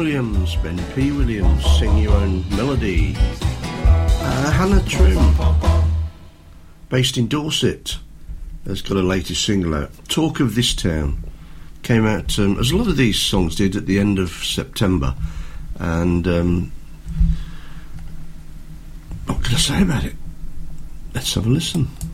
Williams, Ben P. Williams, Sing Your Own Melody. Hannah Trim, based in Dorset, has got a latest single out. Talk of This Town came out, as a lot of these songs did, at the end of September. And what can I say about it? Let's have a listen.